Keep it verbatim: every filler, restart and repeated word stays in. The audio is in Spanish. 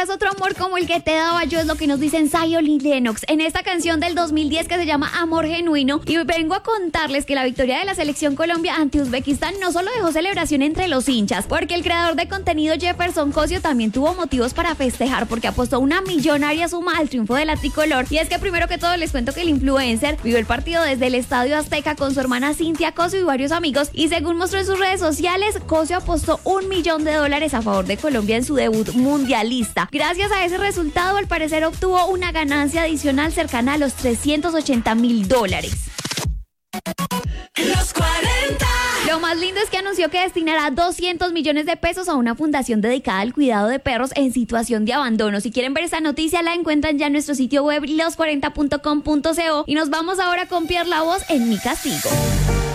encontrarás otro amor como el que te daba yo, es lo que nos dicen Zion y Lennox en esta canción del dos mil diez que se llama Amor Genuino. Y vengo a contarles que la victoria de la selección Colombia ante Uzbekistán no solo dejó celebración entre los hinchas, porque el creador de contenido Jefferson Cosio también tuvo motivos para festejar, porque apostó una millonaria suma al triunfo de la tricolor. Y es que primero que todo les cuento que el influencer vivió el partido desde el Estadio Azteca con su hermana Cintia Cosio y varios amigos, y según mostró en sus redes sociales, Cosio apostó un millón de dólares a favor de Colombia en su debut mundialista. Gracias a ese resultado, al parecer obtuvo una ganancia adicional cercana a los trescientos ochenta mil dólares. Los cuarenta. Lo más lindo es que anunció que destinará doscientos millones de pesos a una fundación dedicada al cuidado de perros en situación de abandono. Si quieren ver esta noticia, la encuentran ya en nuestro sitio web los cuarenta punto com punto co. Y nos vamos ahora con Pierre La Voz en Mi Castigo.